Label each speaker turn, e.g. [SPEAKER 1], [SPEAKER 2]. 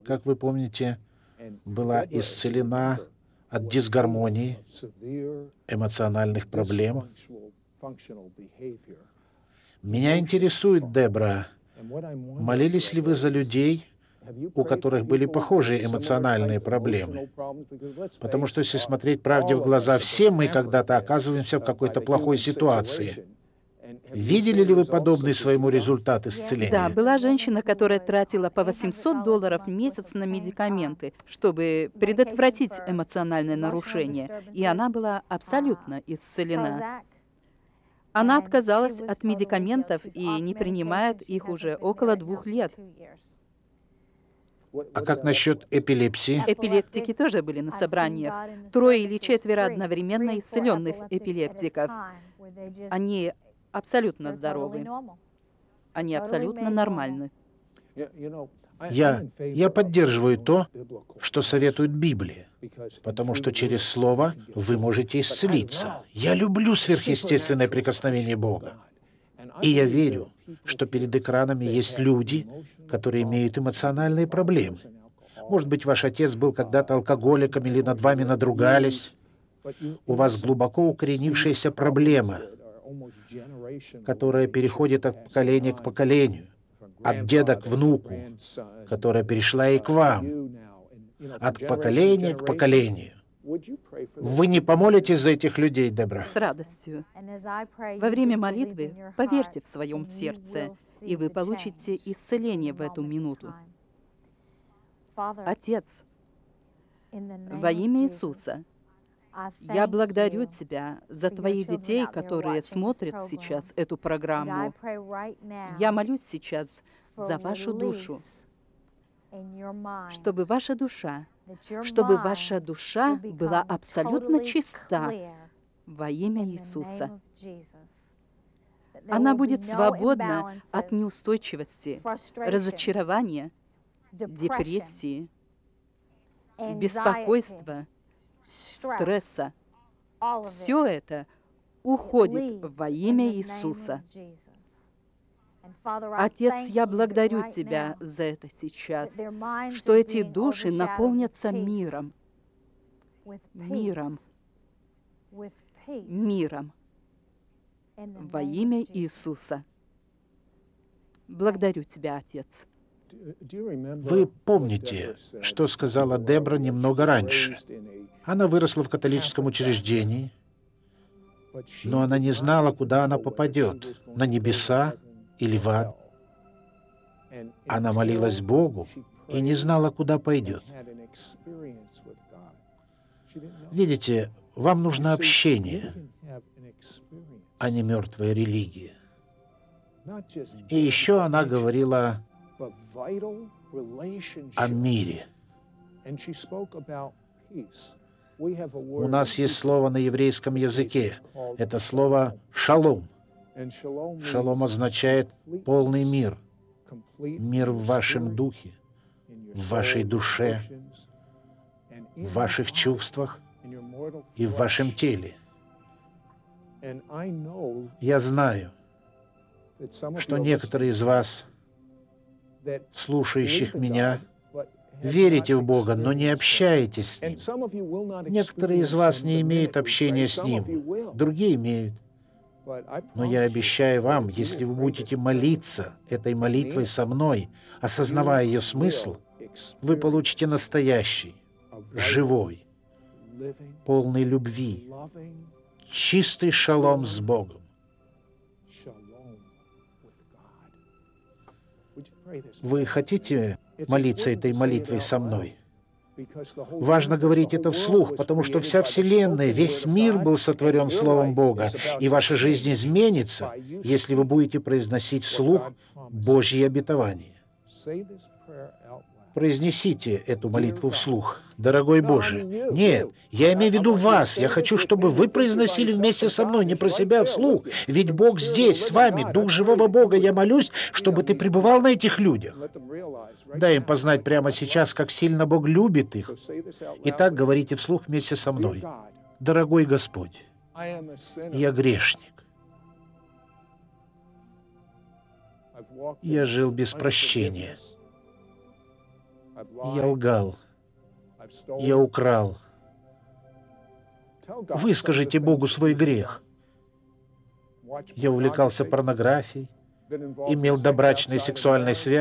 [SPEAKER 1] как вы помните, была исцелена от дисгармонии, эмоциональных проблем. Меня интересует, Дебра, молились ли вы за людей, у которых были похожие эмоциональные проблемы? Потому что, если смотреть правде в глаза, все мы когда-то оказываемся в какой-то плохой ситуации. Видели ли вы подобный своему результат
[SPEAKER 2] Да,
[SPEAKER 1] исцеления?
[SPEAKER 2] была женщина, которая тратила по $800 в месяц на медикаменты, чтобы предотвратить эмоциональное нарушение, и она была абсолютно исцелена. Она отказалась от медикаментов и не принимает их уже около 2 лет.
[SPEAKER 1] А как насчет эпилепсии?
[SPEAKER 2] Эпилептики тоже были на собраниях. 3 или 4 одновременно исцеленных эпилептиков. Они абсолютно здоровы. Они абсолютно нормальны.
[SPEAKER 1] Я поддерживаю то, что советует Библия, потому что через Слово вы можете исцелиться. Я люблю сверхъестественное прикосновение Бога. И я верю, что перед экранами есть люди, которые имеют эмоциональные проблемы. Может быть, ваш отец был когда-то алкоголиком или над вами надругались. У вас глубоко укоренившаяся проблема, которая переходит от поколения к поколению, от деда к внуку, которая перешла и к вам, от поколения к поколению. Вы не помолитесь за этих людей, Дебра?
[SPEAKER 2] С радостью. Во время молитвы поверьте в своем сердце, и вы получите исцеление в эту минуту. Отец, во имя Иисуса, я благодарю Тебя за Твоих детей, которые смотрят сейчас эту программу. Я молюсь сейчас за вашу душу, чтобы ваша душа была абсолютно чиста во имя Иисуса. Она будет свободна от неустойчивости, разочарования, депрессии, беспокойства, стресса. Все это уходит во имя Иисуса. Отец, я благодарю Тебя за это сейчас, что эти души наполнятся миром, миром, миром во имя Иисуса. Благодарю Тебя, Отец.
[SPEAKER 1] Вы помните, что сказала Дебра немного раньше. Она выросла в католическом учреждении, но она не знала, куда она попадет, на небеса или в ад. Она молилась Богу и не знала, куда пойдет. Видите, вам нужно общение, а не мертвая религия. И еще она говорила о мире. У нас есть слово на еврейском языке. Это слово «шалом». Шалом означает полный мир. Мир в вашем духе, в вашей душе, в ваших чувствах и в вашем теле. Я знаю, что некоторые из вас, слушающих меня, верите в Бога, но не общаетесь с Ним. Некоторые из вас не имеют общения с Ним, другие имеют. Но я обещаю вам, если вы будете молиться этой молитвой со мной, осознавая ее смысл, вы получите настоящий, живой, полный любви, чистый шалом с Богом. Вы хотите молиться этой молитвой со мной? Важно говорить это вслух, потому что вся Вселенная, весь мир был сотворен Словом Бога, и ваша жизнь изменится, если вы будете произносить вслух Божьи обетования. Произнесите эту молитву вслух. Дорогой Боже, нет, я имею в виду вас. Я хочу, чтобы вы произносили вместе со мной, не про себя вслух. Ведь Бог здесь, с вами, Дух живого Бога. Я молюсь, чтобы ты пребывал на этих людях. Дай им познать прямо сейчас, как сильно Бог любит их. Итак, говорите вслух вместе со мной. Дорогой Господь, я грешник. Я жил без прощения. Я лгал, я украл. Выскажите Богу свой грех. Я увлекался порнографией, имел добрачные сексуальные связи,